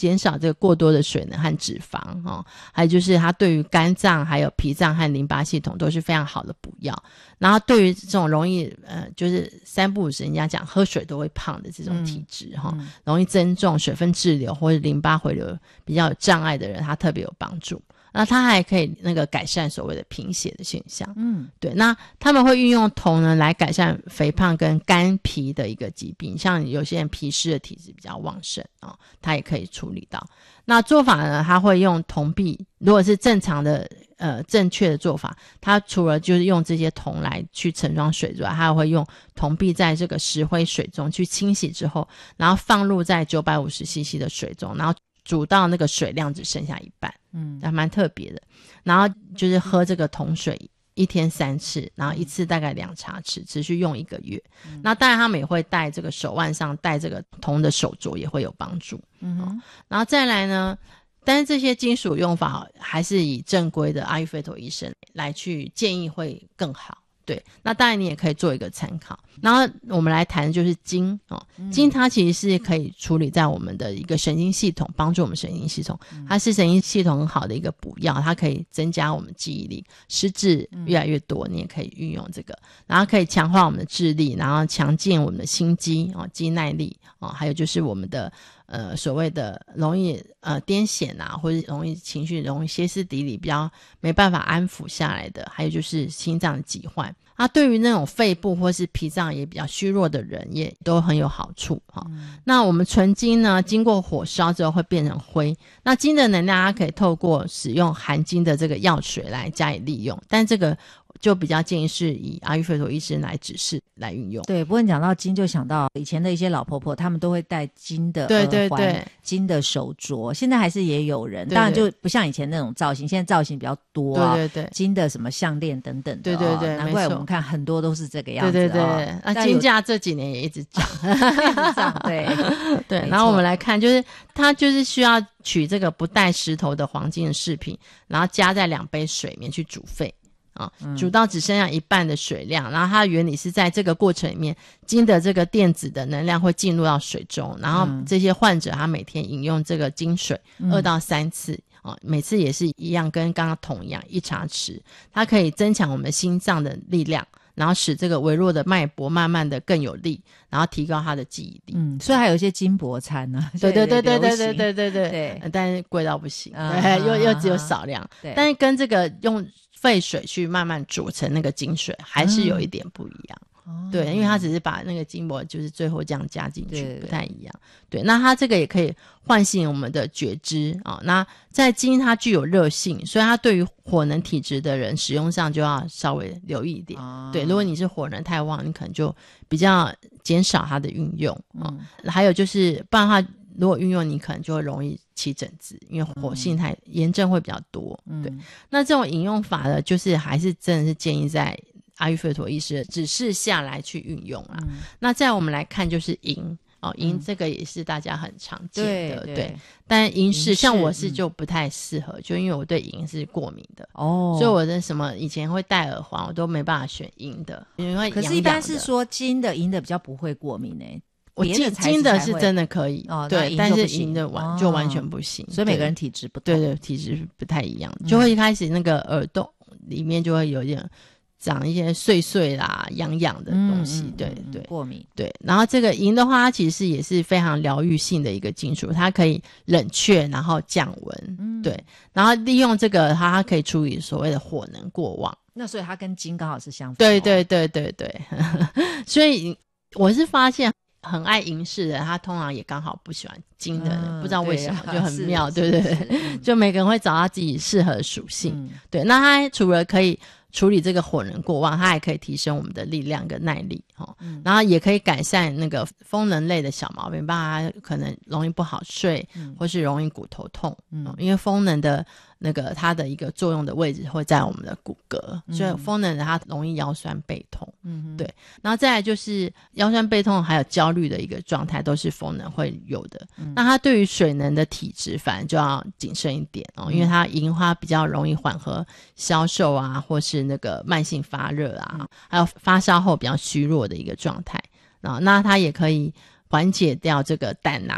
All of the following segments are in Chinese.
减少这个过多的水能和脂肪还有就是它对于肝脏还有脾脏和淋巴系统都是非常好的补药。然后对于这种容易就是3不5时人家讲喝水都会胖的这种体质容易增重、水分滞留或者淋巴回流比较有障碍的人，它特别有帮助。那它还可以那个改善所谓的贫血的现象。对，那他们会运用铜呢来改善肥胖跟肝脾的一个疾病，像有些人脾湿的体质比较旺盛它也可以处理到。那做法呢，它会用铜币，如果是正常的正确的做法，它除了就是用这些铜来去盛装水之外，它还会用铜币在这个石灰水中去清洗之后，然后放入在950cc 的水中，然后煮到那个水量只剩下一半，还蛮特别的。然后就是喝这个铜水1天3次，然后一次大概2茶匙，持续用1个月。那当然他们也会戴这个手腕上戴这个铜的手镯，也会有帮助。然后再来呢，但是这些金属用法还是以正规的阿育吠陀医生来去建议会更好。对，那当然你也可以做一个参考。然后我们来谈的就是筋筋它其实是可以处理在我们的一个神经系统，帮助我们神经系统，它是神经系统很好的一个补药，它可以增加我们记忆力，失智越来越多你也可以运用这个，然后可以强化我们的智力，然后强健我们的心肌肌耐力还有就是我们的所谓的容易癫痫或者容易情绪容易歇斯底里比较没办法安抚下来的，还有就是心脏的疾患。对于那种肺部或是脾脏也比较虚弱的人也都很有好处那我们纯金呢，经过火烧之后会变成灰，那金的能量它可以透过使用含金的这个药水来加以利用，但这个就比较建议是以阿育吠陀医生来指示来运用。 对，不过你讲到金就想到以前的一些老婆婆，她们都会戴金的耳环，对对对，金的手镯，现在还是也有人，对对，当然就不像以前那种造型，现在造型比较多对对对，金的什么项链等等的对对对，难怪我们看很多都是这个样子对对对金价这几年也一直涨对对，然后我们来看就是它就是需要取这个不带石头的黄金的饰品，然后加在2杯水里面去煮沸煮到只剩下一半的水量，然后它的原理是在这个过程里面金的这个电子的能量会进入到水中，然后这些患者他每天饮用这个金水2到3次每次也是一样跟刚刚铜一样1茶匙，它可以增强我们心脏的力量，然后使这个微弱的脉搏慢慢的更有力，然后提高它的记忆力所以还有一些金箔餐呢对对对对对对对对对，但是贵到不行又只有少量但是跟这个用沸水去慢慢煮成那个金水还是有一点不一样对，因为它只是把那个金箔就是最后这样加进去不太一样对，那它这个也可以唤醒我们的觉知那在金它具有热性，所以它对于火能体质的人使用上就要稍微留意一点对，如果你是火能太旺，你可能就比较减少它的运用还有就是不然它如果运用你可能就会容易起疹子，因为火性太炎症会比较多对，那这种饮用法呢就是还是真的是建议在阿育吠陀医师的指示下来去运用啦那再我们来看就是银银这个也是大家很常见的对，但银饰像我是就不太适合就因为我对银是过敏的所以我的什么以前会戴耳环我都没办法选银的，因为可是一般是说金的银的比较不会过敏我金的是真的可以对，但是银的就完全不行所以每个人体质不同对对，体质不太一样就会一开始那个耳洞里面就会有点长一些碎碎啦痒痒的东西对对过敏对，然后这个银的话它其实也是非常疗愈性的一个金属，它可以冷却然后降温对，然后利用这个它可以处理所谓的火能过旺， 那所以它跟金刚好是相反对对对对对所以我是发现很爱银饰的他通常也刚好不喜欢金的不知道为什么就很妙对不对就每个人会找到自己适合的属性对，那他除了可以处理这个火能过旺，它还可以提升我们的力量跟耐力然后也可以改善那个风能类的小毛病，包括可能容易不好睡或是容易骨头痛因为风能的那个它的一个作用的位置会在我们的骨骼所以风能的它容易腰酸背痛对，然后再来就是腰酸背痛还有焦虑的一个状态都是风能会有的那它对于水能的体质反而就要谨慎一点因为它银花比较容易缓和消瘦啊或是那个慢性发热啊还有发烧后比较虚弱的一个状态那它也可以缓解掉这个胆囊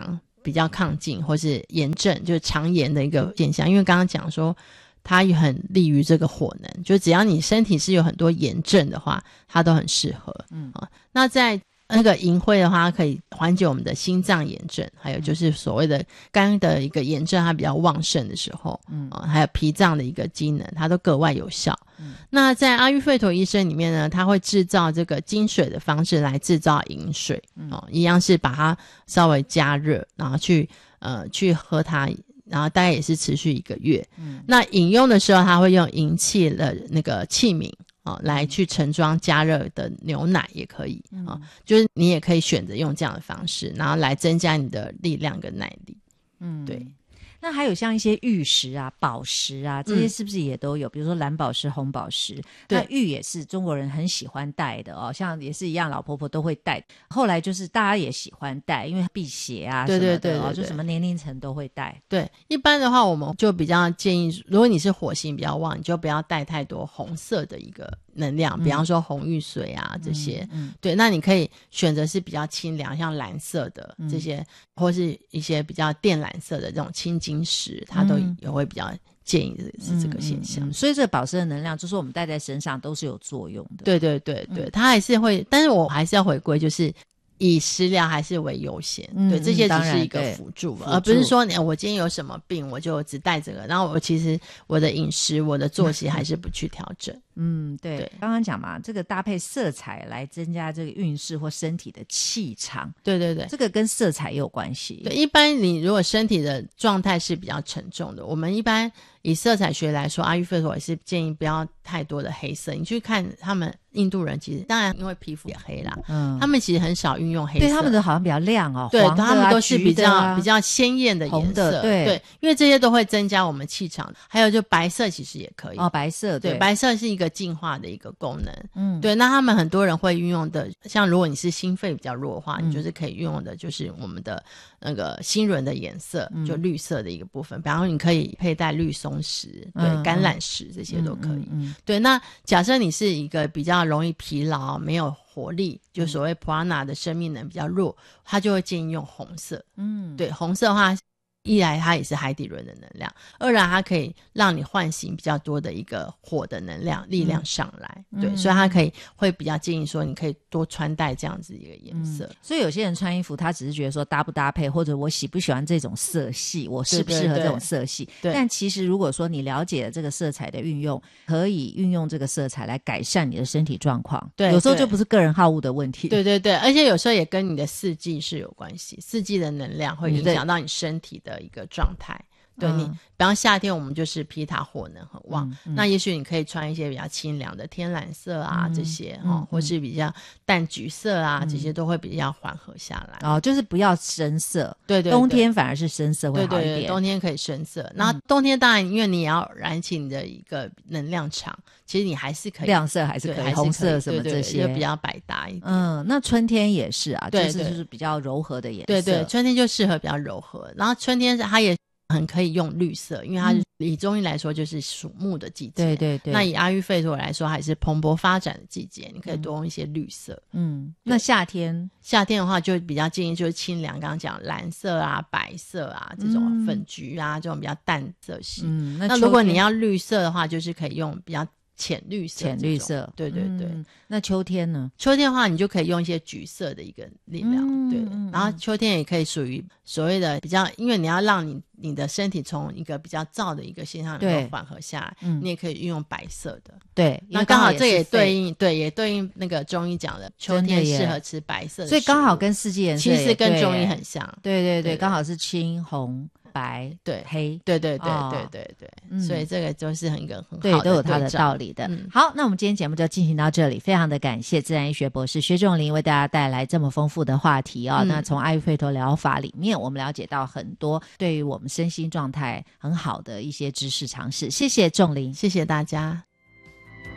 比较亢进或是炎症，就是肠炎的一个现象。因为刚刚讲说它也很利于这个火能，就只要你身体是有很多炎症的话，它都很适合。那在那个银灰的话，它可以缓解我们的心脏炎症，还有就是所谓的肝的一个炎症它比较旺盛的时候，还有脾脏的一个机能，它都格外有效。那在阿育吠陀医生里面呢，它会制造这个金水的方式来制造银水，一样是把它稍微加热，然后去喝它，然后大概也是持续1个月。那饮用的时候，它会用银器的那个器皿来去盛装加热的牛奶也可以就是你也可以选择用这样的方式，然后来增加你的力量跟耐力。对。 那还有像一些玉石啊、宝石啊，这些是不是也都有？比如说蓝宝石、红宝石，那玉也是中国人很喜欢戴的哦，像也是一样，老婆婆都会戴。后来就是大家也喜欢戴，因为辟邪啊什么的，对，就什么年龄层都会戴。 对，一般的话我们就比较建议，如果你是火星比较旺，你就不要带太多红色的一个能量，比方说红玉水啊这些。对，那你可以选择是比较清凉，像蓝色的这些，或是一些比较靛蓝色的这种青金石，它都也会比较建议是这个现象。 所以这个宝石的能量就是我们带在身上都是有作用的。 对对对对，它还是会，但是我还是要回归，就是以食疗还是为优先。对，这些只是一个辅助，而不是说我今天有什么病我就只带这个，然后我其实我的饮食我的作息还是不去调整。 对，刚刚讲嘛，这个搭配色彩来增加这个运势或身体的气场。对对对，这个跟色彩也有关系。 对，一般你如果身体的状态是比较沉重的，我们一般以色彩学来说，阿育吠陀也是建议不要太多的黑色。你去看他们印度人，其实当然因为皮肤也黑啦，他们其实很少运用黑色。 对，他们的好像比较亮哦， 对， 黄的他们都是比较鲜艳的颜色。 对， 因为这些都会增加我们气场。还有就白色其实也可以白色对， 白色是一个净化的一个功能。对，那他们很多人会运用的，像如果你是心肺比较弱的话，你就是可以运用的就是我们的那个心轮的颜色，就绿色的一个部分。比方说你可以佩戴绿松石，对，橄榄石这些都可以。对，那假设你是一个比较容易疲劳、没有活力，就所谓 prana 的生命能比较弱，他就会建议用红色。对，红色的话，一来它也是海底轮的能量，二来它可以让你唤醒比较多的一个火的能量力量上来。对，所以它会比较建议说你可以多穿戴这样子一个颜色。 所以有些人穿衣服他只是觉得说搭不搭配，或者我喜不喜欢这种色系，我适不适合这种色系。对，但其实如果说你了解了这个色彩的运用，可以运用这个色彩来改善你的身体状况。对，有时候就不是个人好恶的问题。 对对对，而且有时候也跟你的四季是有关系，四季的能量会影响到你身体的一个状态。对，你比方夏天我们就是皮塔火能很旺，那也许你可以穿一些比较清凉的天蓝色啊这些或是比较淡橘色啊这些都会比较缓和下来。 就是不要深色。 对对， 冬天反而是深色会好一点。 对，冬天可以深色。那冬天当然因为你也要燃起你的一个能量场，其实你还是可以亮色还是可以，红色什么这些就比较百搭一点。 那春天也是啊，就是比较柔和的颜色。 对对，春天就适合比较柔和，然后春天它也很可以用绿色，因为它以中医来说就是属木的季节。对对对。那以阿育吠陀来说还是蓬勃发展的季节，你可以多用一些绿色。 那夏天的话就比较建议就是清凉，刚刚讲蓝色啊、白色啊这种粉橘啊这种比较淡色系。那如果你要绿色的话，就是可以用比较浅绿色。对对对。 那秋天呢？ 秋天的话你就可以用一些橘色的一个力量。对，然后秋天也可以属于所谓的比较，因为你要让你的身体从一个比较燥的一个现象能够缓和下来，你也可以运用白色的。 对， 那刚好这也对应那个中医讲的秋天适合吃白色的， 所以刚好跟四季颜色其实跟中医很像。 对对对，刚好是青红白黑。 对对对对对对，所以这个就是一个很好的对，都有它的道理的。好，那我们今天节目就进行到这里，非常的感谢自然医学博士薛仲林为大家带来这么丰富的话题那从阿育吠陀疗法里面，我们了解到很多对于我们身心状态很好的一些知识常识。谢谢仲林， 谢谢大家。